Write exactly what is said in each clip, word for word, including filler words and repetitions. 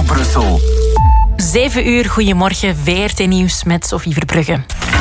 Brussel. zeven uur, goedemorgen, V R T Nieuws met Sophie Verbrugge.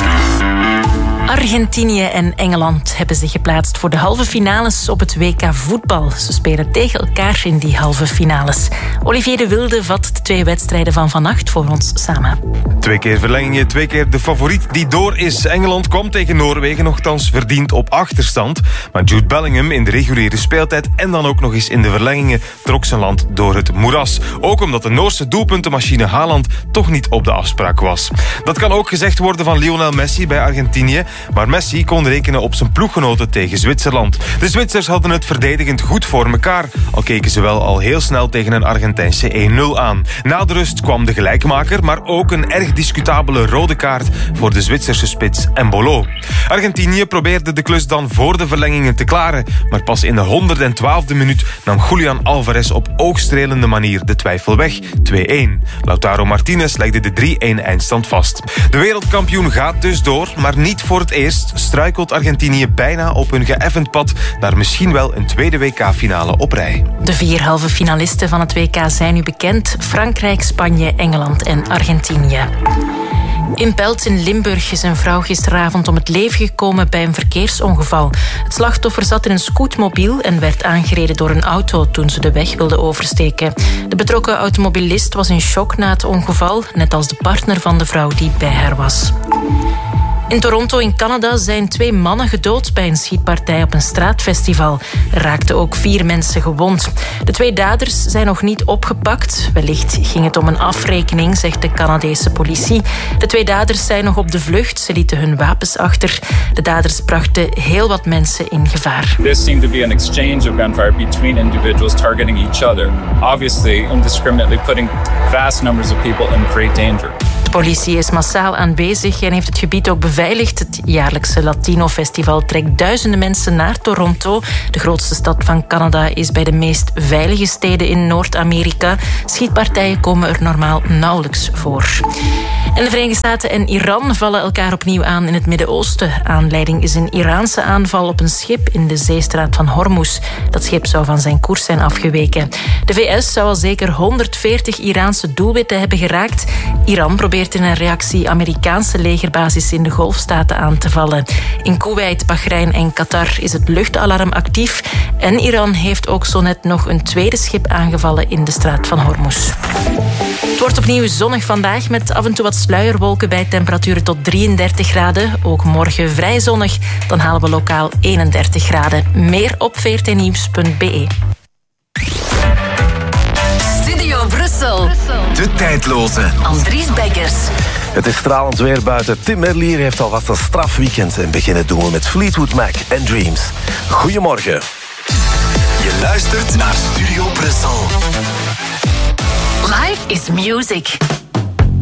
Argentinië en Engeland hebben zich geplaatst voor de halve finales op het W K voetbal. Ze spelen tegen elkaar in die halve finales. Olivier de Wilde vat de twee wedstrijden van vannacht voor ons samen. Twee keer verlengingen, twee keer de favoriet die door is. Engeland kwam tegen Noorwegen nogthans verdiend op achterstand. Maar Jude Bellingham in de reguliere speeltijd en dan ook nog eens in de verlengingen trok zijn land door het moeras. Ook omdat de Noorse doelpuntenmachine Haaland toch niet op de afspraak was. Dat kan ook gezegd worden van Lionel Messi bij Argentinië. Maar Messi kon rekenen op zijn ploeggenoten tegen Zwitserland. De Zwitsers hadden het verdedigend goed voor elkaar. Al keken ze wel al heel snel tegen een Argentijnse één nul aan. Na de rust kwam de gelijkmaker, maar ook een erg discutabele rode kaart voor de Zwitserse spits Embolo. Argentinië probeerde de klus dan voor de verlengingen te klaren. Maar pas in de honderdtwaalfde minuut nam Julian Alvarez op oogstrelende manier de twijfel weg. twee-één. Lautaro Martinez legde de drie-één eindstand vast. De wereldkampioen gaat dus door, maar niet voor het eerst struikelt Argentinië bijna op hun geëffend pad naar misschien wel een tweede W K-finale op rij. De vier halve finalisten van het W K zijn nu bekend. Frankrijk, Spanje, Engeland en Argentinië. In Pelt in Limburg is een vrouw gisteravond om het leven gekomen bij een verkeersongeval. Het slachtoffer zat in een scootmobiel en werd aangereden door een auto toen ze de weg wilde oversteken. De betrokken automobilist was in shock na het ongeval, net als de partner van de vrouw die bij haar was. In Toronto in Canada zijn twee mannen gedood bij een schietpartij op een straatfestival. Er raakten ook vier mensen gewond. De twee daders zijn nog niet opgepakt. Wellicht ging het om een afrekening, zegt de Canadese politie. De twee daders zijn nog op de vlucht. Ze lieten hun wapens achter. De daders brachten heel wat mensen in gevaar. This seemed to be an exchange of gunfire between individuals targeting each other. Obviously, indiscriminately putting vast numbers of people in great danger. De politie is massaal aanwezig en heeft het gebied ook beveiligd. Het jaarlijkse Latino-festival trekt duizenden mensen naar Toronto. De grootste stad van Canada is bij de meest veilige steden in Noord-Amerika. Schietpartijen komen er normaal nauwelijks voor. En de Verenigde Staten en Iran vallen elkaar opnieuw aan in het Midden-Oosten. Aanleiding is een Iraanse aanval op een schip in de zeestraat van Hormuz. Dat schip zou van zijn koers zijn afgeweken. De V S zou al zeker honderdveertig Iraanse doelwitten hebben geraakt. Iran probeert in een reactie Amerikaanse legerbasis in de Golfstaten aan te vallen. In Kuwait, Bahrein en Qatar is het luchtalarm actief. En Iran heeft ook zo net nog een tweede schip aangevallen in de straat van Hormuz. Het wordt opnieuw zonnig vandaag met af en toe wat sluierwolken bij temperaturen tot drieëndertig graden. Ook morgen vrij zonnig, dan halen we lokaal eenendertig graden. Meer op v r t nieuws punt b e. Studio Brussel. De tijdloze. Andries Beckers. Het is stralend weer buiten. Tim Merlier heeft alvast een straf weekend. En beginnen doen we met Fleetwood Mac en Dreams. Goedemorgen. Je luistert naar Studio Brussel. Life is music.